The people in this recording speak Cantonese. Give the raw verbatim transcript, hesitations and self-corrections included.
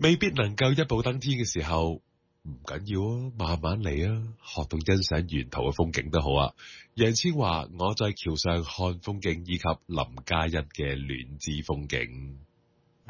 未必能夠一步登天嘅時候，唔緊要啊，慢慢嚟啊，學到欣賞沿途嘅風景都好啊。楊千嬅，我在橋上看風景，以及林嘉欣嘅戀之風景。